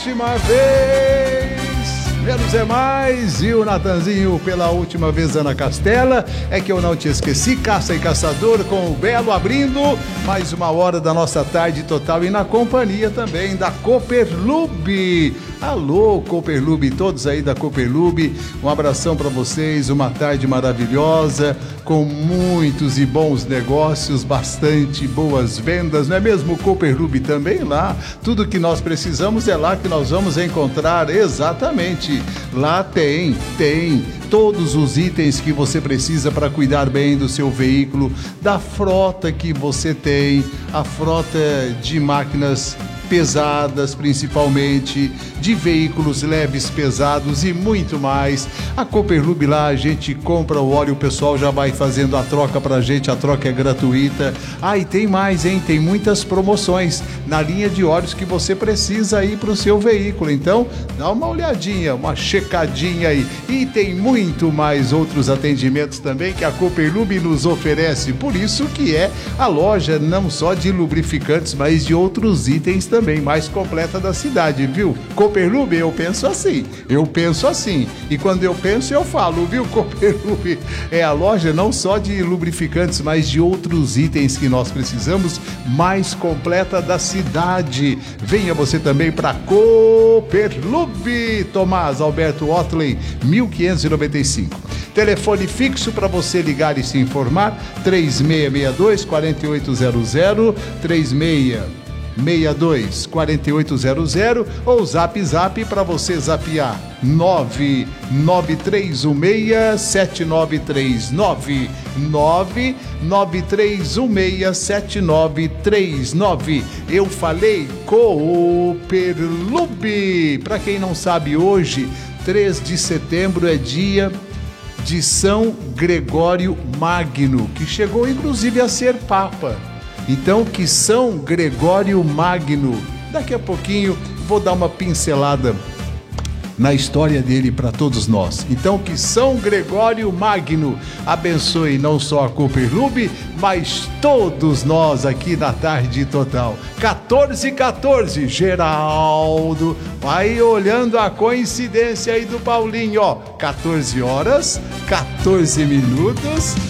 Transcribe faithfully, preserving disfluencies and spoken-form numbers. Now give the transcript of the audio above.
última vez. Menos é mais, e o Natanzinho pela última vez, Ana Castela. É que eu não te esqueci, Caça e Caçador com o Belo abrindo mais uma hora da nossa tarde total e na companhia também da Cooperlube. Alô, Cooperlube, todos aí da Cooperlube, um abração para vocês, uma tarde maravilhosa, com muitos e bons negócios, bastante boas vendas, não é mesmo? Cooperlube também lá, tudo que nós precisamos é lá que nós vamos encontrar, exatamente. Lá tem, tem todos os itens que você precisa para cuidar bem do seu veículo, da frota que você tem, a frota de máquinas pesadas principalmente, de veículos leves, pesados e muito mais. A Cooperlube lá, a gente compra o óleo, o pessoal já vai fazendo a troca pra gente, a troca é gratuita. Ah, e tem mais, hein? Tem muitas promoções na linha de óleos que você precisa aí pro seu veículo. Então, dá uma olhadinha, uma checadinha aí. E tem muito mais outros atendimentos também que a Cooperlube nos oferece. Por isso que é a loja não só de lubrificantes, mas de outros itens também. Também mais completa da cidade, viu? Cooperlube, eu penso assim, eu penso assim, e quando eu penso eu falo, viu? Cooperlube é a loja não só de lubrificantes, mas de outros itens que nós precisamos, mais completa da cidade. Venha você também para Cooperlube. Tomás Alberto Otley, mil quinhentos e noventa e cinco. Telefone fixo para você ligar e se informar, três seis seis dois, quatro oito zero zero, três seis seis dois, quatro oito zero zero ou zap zap para você zapear nove nove três um seis, sete nove três nove, nove nove três um seis, sete nove três nove. Eu falei Cooperlube. Para quem não sabe, hoje, três de setembro, é dia de São Gregório Magno, que chegou inclusive a ser Papa. Então, que São Gregório Magno, daqui a pouquinho vou dar uma pincelada na história dele para todos nós. Então, que São Gregório Magno abençoe não só a Cooperlube, mas todos nós aqui na tarde total. quatorze e quatorze, Geraldo, vai olhando a coincidência aí do Paulinho, ó, quatorze horas, quatorze minutos.